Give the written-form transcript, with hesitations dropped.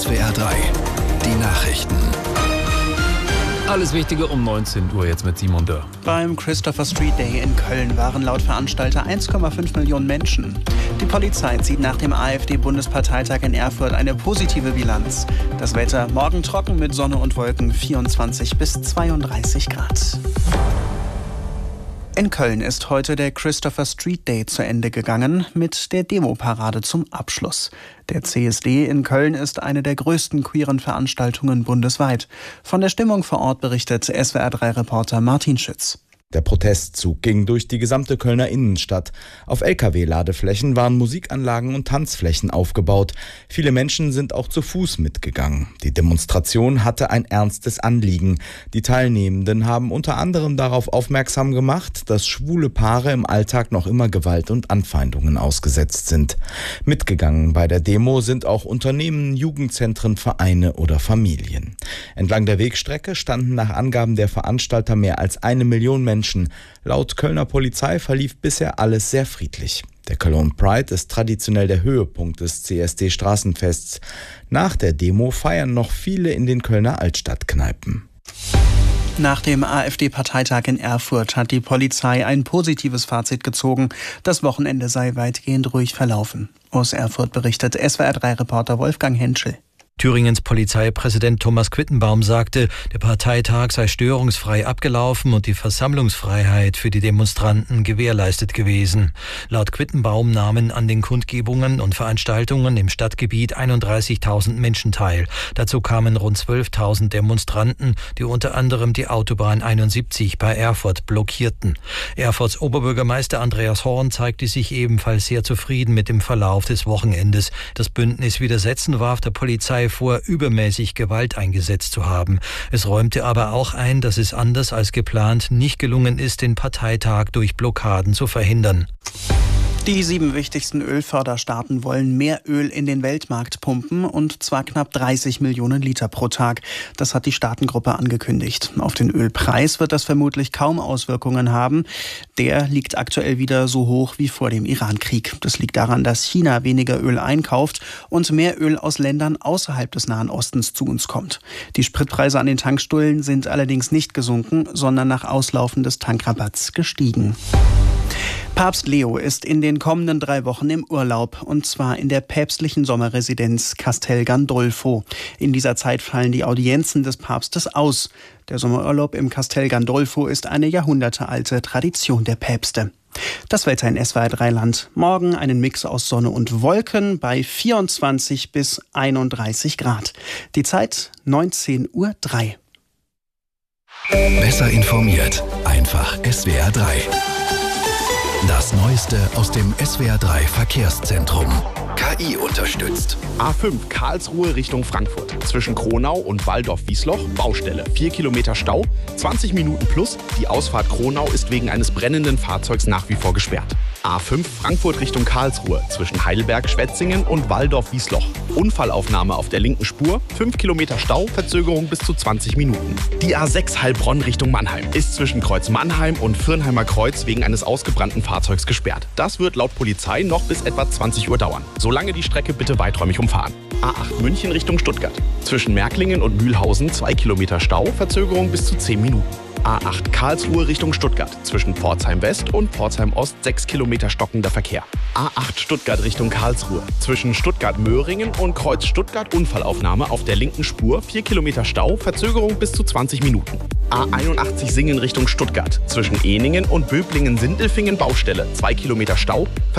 SWR 3, die Nachrichten. Alles Wichtige um 19 Uhr jetzt mit Simon Dörr. Beim Christopher Street Day in Köln waren laut Veranstalter 1,5 Millionen Menschen. Die Polizei zieht nach dem AfD-Bundesparteitag in Erfurt eine positive Bilanz. Das Wetter morgen trocken mit Sonne und Wolken, 24 bis 32 Grad. In Köln ist heute der Christopher Street Day zu Ende gegangen, mit der Demoparade zum Abschluss. Der CSD in Köln ist eine der größten queeren Veranstaltungen bundesweit. Von der Stimmung vor Ort berichtet SWR3-Reporter Martin Schütz. Der Protestzug ging durch die gesamte Kölner Innenstadt. Auf Lkw-Ladeflächen waren Musikanlagen und Tanzflächen aufgebaut. Viele Menschen sind auch zu Fuß mitgegangen. Die Demonstration hatte ein ernstes Anliegen. Die Teilnehmenden haben unter anderem darauf aufmerksam gemacht, dass schwule Paare im Alltag noch immer Gewalt und Anfeindungen ausgesetzt sind. Mitgegangen bei der Demo sind auch Unternehmen, Jugendzentren, Vereine oder Familien. Entlang der Wegstrecke standen nach Angaben der Veranstalter mehr als 1 Million Menschen. Laut Kölner Polizei verlief bisher alles sehr friedlich. Der Cologne Pride ist traditionell der Höhepunkt des CSD-Straßenfests. Nach der Demo feiern noch viele in den Kölner Altstadtkneipen. Nach dem AfD-Parteitag in Erfurt hat die Polizei ein positives Fazit gezogen. Das Wochenende sei weitgehend ruhig verlaufen. Aus Erfurt berichtet SWR3-Reporter Wolfgang Henschel. Thüringens Polizeipräsident Thomas Quittenbaum sagte, der Parteitag sei störungsfrei abgelaufen und die Versammlungsfreiheit für die Demonstranten gewährleistet gewesen. Laut Quittenbaum nahmen an den Kundgebungen und Veranstaltungen im Stadtgebiet 31.000 Menschen teil. Dazu kamen rund 12.000 Demonstranten, die unter anderem die Autobahn 71 bei Erfurt blockierten. Erfurts Oberbürgermeister Andreas Horn zeigte sich ebenfalls sehr zufrieden mit dem Verlauf des Wochenendes. Das Bündnis Widersetzen warf der Polizei vor, übermäßig Gewalt eingesetzt zu haben. Es räumte aber auch ein, dass es anders als geplant nicht gelungen ist, den Parteitag durch Blockaden zu verhindern. Die 7 wichtigsten Ölförderstaaten wollen mehr Öl in den Weltmarkt pumpen, und zwar knapp 30 Millionen Liter pro Tag. Das hat die Staatengruppe angekündigt. Auf den Ölpreis wird das vermutlich kaum Auswirkungen haben. Der liegt aktuell wieder so hoch wie vor dem Irankrieg. Das liegt daran, dass China weniger Öl einkauft und mehr Öl aus Ländern außerhalb des Nahen Ostens zu uns kommt. Die Spritpreise an den Tankstullen sind allerdings nicht gesunken, sondern nach Auslaufen des Tankrabatts gestiegen. Papst Leo ist in den kommenden 3 Wochen im Urlaub, und zwar in der päpstlichen Sommerresidenz Castel Gandolfo. In dieser Zeit fallen die Audienzen des Papstes aus. Der Sommerurlaub im Castel Gandolfo ist eine jahrhundertealte Tradition der Päpste. Das Wetter in SWR3-Land. Morgen einen Mix aus Sonne und Wolken bei 24 bis 31 Grad. Die Zeit 19:03 Uhr. Besser informiert, einfach SWR 3. Das Neueste aus dem SWR 3 Verkehrszentrum. KI unterstützt. A5 Karlsruhe Richtung Frankfurt. Zwischen Kronau und Walldorf-Wiesloch Baustelle. 4 Kilometer Stau, 20 Minuten plus. Die Ausfahrt Kronau ist wegen eines brennenden Fahrzeugs nach wie vor gesperrt. A5 Frankfurt Richtung Karlsruhe. Zwischen Heidelberg, Schwetzingen und Walldorf-Wiesloch. Unfallaufnahme auf der linken Spur. 5 Kilometer Stau, Verzögerung bis zu 20 Minuten. Die A6 Heilbronn Richtung Mannheim ist zwischen Kreuz Mannheim und Firnheimer Kreuz wegen eines ausgebrannten Fahrzeugs gesperrt. Das wird laut Polizei noch bis etwa 20 Uhr dauern. Solange die Strecke bitte weiträumig umfahren. A8 München Richtung Stuttgart. Zwischen Märklingen und Mühlhausen 2 Kilometer Stau, Verzögerung bis zu 10 Minuten. A8 Karlsruhe Richtung Stuttgart. Zwischen Pforzheim West und Pforzheim Ost 6 Kilometer stockender Verkehr. A8 Stuttgart Richtung Karlsruhe. Zwischen Stuttgart-Möhringen und Kreuz Stuttgart Unfallaufnahme auf der linken Spur. 4 Kilometer Stau, Verzögerung bis zu 20 Minuten. A81 Singen Richtung Stuttgart. Zwischen Ehningen und Böblingen-Sindelfingen Baustelle. 2 Kilometer Stau.